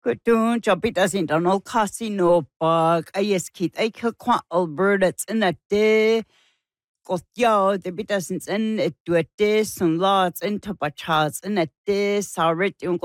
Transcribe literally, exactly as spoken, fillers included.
Gudun jobitas in Donald Casino bug. I yes kid I kill quite Alberta's in a day. Got yo the bitasins in it do a day some lots into bachas in a day. Sorry,